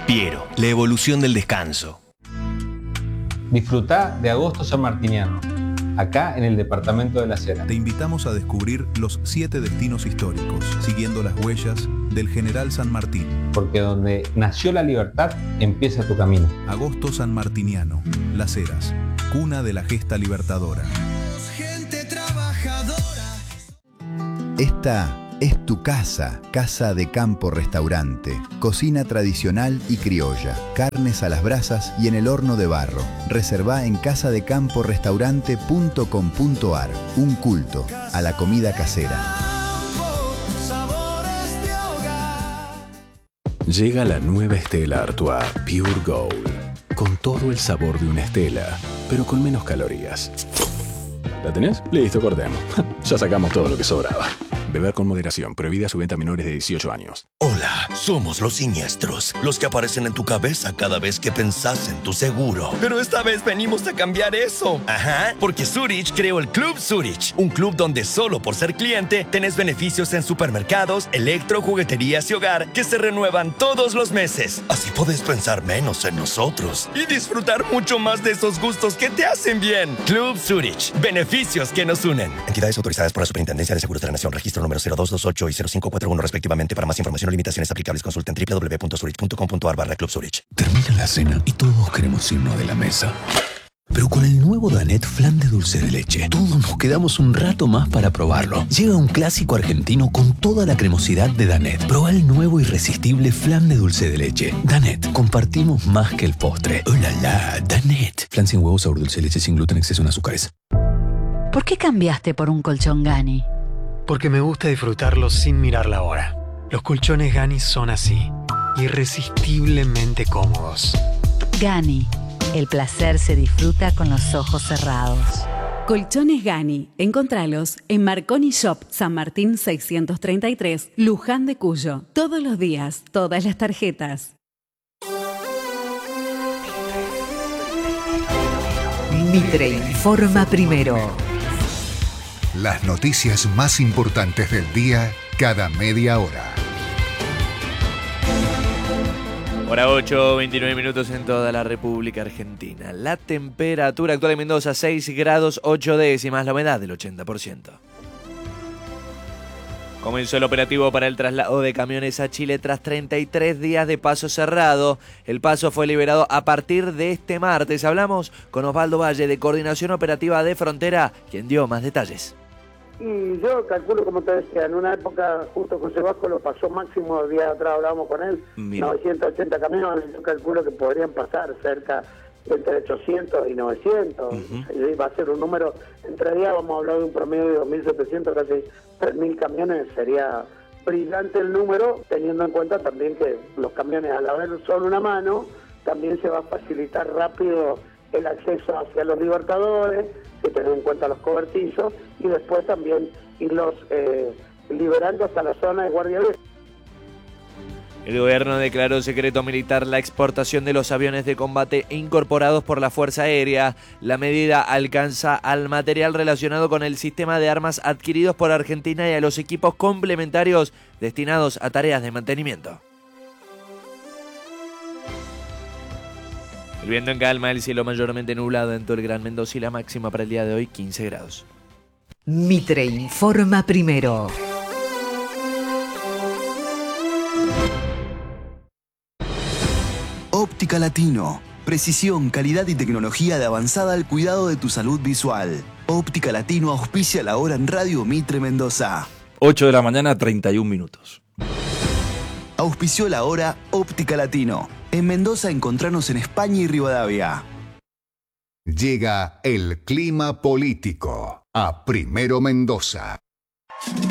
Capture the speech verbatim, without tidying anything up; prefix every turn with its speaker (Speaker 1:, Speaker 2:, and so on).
Speaker 1: Piero, la evolución del descanso.
Speaker 2: Disfrutá de agosto sanmartiniano, acá en el departamento de La Heras.
Speaker 3: Te invitamos a descubrir los siete destinos históricos, siguiendo las huellas del General San Martín.
Speaker 2: Porque donde nació la libertad, empieza tu camino.
Speaker 3: Agosto sanmartiniano, Las Heras, cuna de la gesta libertadora.
Speaker 4: Gente trabajadora.
Speaker 5: Esta es tu casa, Casa de Campo Restaurante. Cocina tradicional y criolla, carnes a las brasas y en el horno de barro. Reservá en casa de campo restaurante punto com punto ar. Un culto a la comida casera.
Speaker 6: Llega la nueva Stella Artois Pure Gold, con todo el sabor de una Stella, pero con menos calorías. ¿La tenés? Listo, cortemos. Ya sacamos todo lo que sobraba. Beber con moderación, prohibida su venta a menores de dieciocho años.
Speaker 7: Hola, somos los siniestros, los que aparecen en tu cabeza cada vez que pensás en tu seguro. Pero esta vez venimos a cambiar eso. Ajá, porque Zurich creó el Club Zurich, un club donde solo por ser cliente tenés beneficios en supermercados, electro, jugueterías y hogar que se renuevan todos los meses. Así podés pensar menos en nosotros y disfrutar mucho más de esos gustos que te hacen bien. Club Zurich, beneficios que nos unen. Entidades autorizadas por la Superintendencia de Seguros de la Nación, registro número cero dos dos ocho y cero cinco cuatro uno respectivamente. Para más información o limitaciones aplicables consulten doble u doble u doble u punto zurich punto com punto ar barra Club Zurich.
Speaker 6: Termina la cena y todos queremos irnos de la mesa. Pero con el nuevo Danette Flan de dulce de leche, todos nos quedamos un rato más para probarlo. Llega un clásico argentino con toda la cremosidad de Danette. Probá el nuevo irresistible flan de dulce de leche. Danette, compartimos más que el postre. ¡Oh, la, la! Danette. Flan sin huevos, sabor dulce de leche, sin gluten, exceso en azúcares.
Speaker 8: ¿Por qué cambiaste por un colchón Gani?
Speaker 9: Porque me gusta disfrutarlo sin mirar la hora. Los colchones Gani son así, irresistiblemente cómodos.
Speaker 8: Gani, el placer se disfruta con los ojos cerrados.
Speaker 10: Colchones Gani, encontralos en Marconi Shop, San Martín seiscientos treinta y tres, Luján de Cuyo. Todos los días, todas las tarjetas.
Speaker 11: Mitre informa primero.
Speaker 12: Las noticias más importantes del día cada media hora.
Speaker 13: Hora ocho, veintinueve minutos en toda la República Argentina. La temperatura actual en Mendoza, seis grados ocho décimas, la humedad del ochenta por ciento. Comenzó el operativo para el traslado de camiones a Chile tras treinta y tres días de paso cerrado. El paso fue liberado a partir de este martes. Hablamos con Osvaldo Valle de Coordinación Operativa de Frontera, quien dio más detalles.
Speaker 14: Y yo calculo, como te decía, en una época justo José Vasco lo pasó máximo, días atrás hablábamos con él, Mira. novecientos ochenta camiones, yo calculo que podrían pasar cerca entre ochocientos y novecientos, uh-huh. Va a ser un número, entre días vamos a hablar de un promedio de dos mil setecientos, casi tres mil camiones, sería brillante el número, teniendo en cuenta también que los camiones al haber solo una mano, también se va a facilitar rápido el acceso hacia los Libertadores, que tener en cuenta los cobertizos, y después también irlos eh, liberando hasta la zona de Guardia Vieja.
Speaker 13: El gobierno declaró secreto militar la exportación de los aviones de combate incorporados por la Fuerza Aérea. La medida alcanza al material relacionado con el sistema de armas adquiridos por Argentina y a los equipos complementarios destinados a tareas de mantenimiento. El viento en calma, el cielo mayormente nublado en todo el Gran Mendoza y la máxima para el día de hoy quince grados.
Speaker 11: Mitre informa primero.
Speaker 15: Óptica Latino. Precisión, calidad y tecnología de avanzada al cuidado de tu salud visual. Óptica Latino auspicia la hora en Radio Mitre Mendoza.
Speaker 16: ocho de la mañana, treinta y un minutos.
Speaker 15: Auspició la hora Óptica Latino. En Mendoza encontranos en España y Rivadavia.
Speaker 12: Llega el clima político a Primero Mendoza.